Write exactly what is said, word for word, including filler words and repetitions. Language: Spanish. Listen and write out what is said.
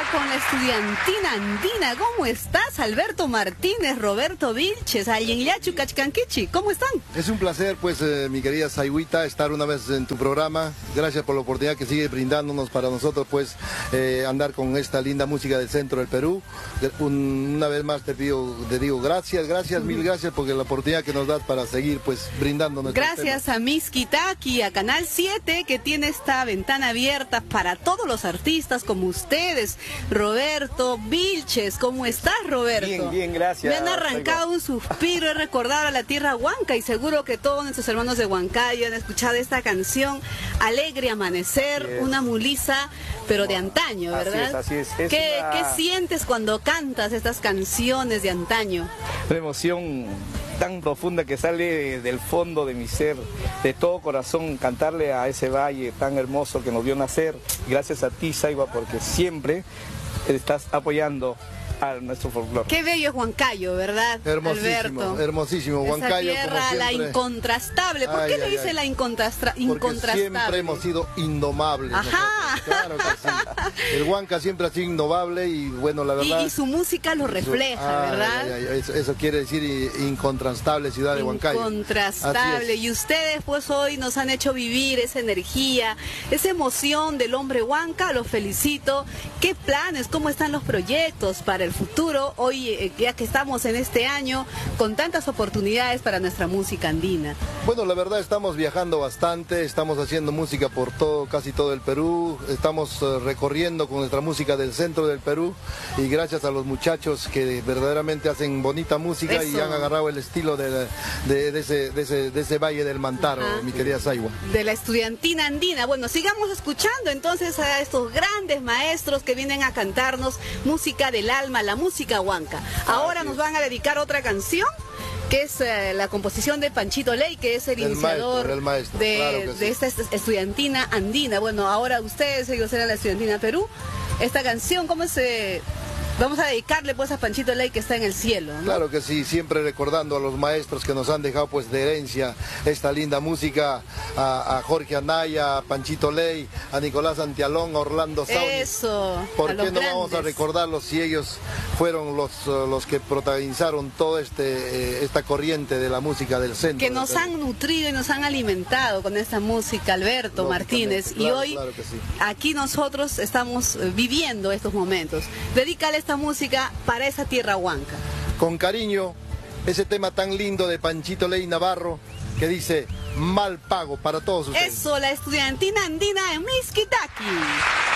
con la estudiantina andina. ¿Cómo estás, Alberto Martínez, Roberto Vilches, Allenyachu Cachcanquichi? ¿Cómo están? Es un placer, pues, eh, mi querida Sayhuita, estar una vez en tu programa. Gracias por la oportunidad que sigue brindándonos para nosotros, pues, eh, andar con esta linda música del centro del Perú. Un, una vez más te pido, te digo gracias, gracias, mil gracias, porque la oportunidad que nos das para seguir, pues, brindándonos. Gracias temas. A Miskitaki, a Canal siete, que tiene esta ventana abierta para todos los artistas como ustedes. Roberto Vilches, ¿cómo estás, Roberto? Bien, bien, gracias. Me han arrancado un suspiro, he recordado a la tierra huanca y seguro que todos nuestros hermanos de Huancayo han escuchado esta canción, Alegre Amanecer, una mulisa, pero de antaño, ¿verdad? Así es, así es. Es ¿Qué, una... ¿Qué sientes cuando cantas estas canciones de antaño? Una emoción tan profunda que sale del fondo de mi ser, de todo corazón, cantarle a ese valle tan hermoso que nos vio nacer. Gracias a ti, Saigua, porque siempre estás apoyando a nuestro folclore. Qué bello es Huancayo, ¿verdad, hermosísimo, Alberto? Hermosísimo, Huancayo. Esa tierra, la incontrastable. ¿Por ay, qué le ay, dice ay. la incontrastra... incontrastable? Porque siempre hemos sido indomables. Ajá. Claro que sí. El Huanca siempre ha sido indomable y bueno, la verdad... Y, y su música lo refleja, ay, ¿verdad? Ay, ay, eso, eso quiere decir incontrastable ciudad de Huancayo. Incontrastable. Y ustedes pues hoy nos han hecho vivir esa energía, esa emoción del hombre Huanca. Los felicito. ¿Qué planes? ¿Cómo están los proyectos para el futuro? Hoy, eh, ya que estamos en este año con tantas oportunidades para nuestra música andina. Bueno, la verdad estamos viajando bastante, estamos haciendo música por todo, casi todo el Perú, estamos uh, recorriendo con nuestra música del centro del Perú y gracias a los muchachos que verdaderamente hacen bonita música. Eso. Y han agarrado el estilo de, de, de, ese, de, ese, de ese valle del Mantaro, ajá, mi querida Saigua. De la estudiantina andina. Bueno, sigamos escuchando entonces a estos grandes maestros que vienen a cantarnos música del alma, la música huanca. Ahora nos van a dedicar otra canción, que es eh, la composición de Panchito Ley, que es el, el iniciador maestro, el maestro, de, claro sí. de esta estudiantina andina. Bueno, ahora ustedes, ellos eran la estudiantina Perú. Esta canción, ¿cómo se...? Vamos a dedicarle pues a Panchito Ley, que está en el cielo, ¿no? Claro que sí, siempre recordando a los maestros que nos han dejado pues de herencia esta linda música, a, a Jorge Anaya, a Panchito Ley, a Nicolás Antialón, a Orlando Saúl. Eso. ¿Por qué no grandes. vamos a recordarlos si ellos fueron los, los que protagonizaron toda este, eh, esta corriente de la música del centro? Que nos han nutrido y nos han alimentado con esta música, Alberto Martínez. Claro, y hoy claro que sí. Aquí nosotros estamos viviendo estos momentos. Dedícale esta música para esa tierra huanca. Con cariño, ese tema tan lindo de Panchito Ley Navarro que dice Mal Pago para todos ustedes. Eso, la estudiantina andina en Miskitaki.